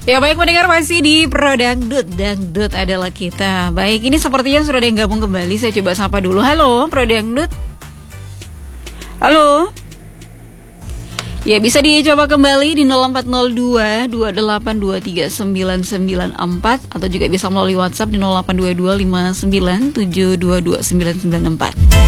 Ya baik pendengar, masih di Pro Dangdut. Dangdut adalah kita. Baik, ini sepertinya sudah ada yang gabung kembali. Saya coba sapa dulu. Halo Pro Dangdut. Halo. Ya bisa dicoba kembali di 0402 28239994 atau juga bisa melalui WhatsApp di 0822 59 722 994.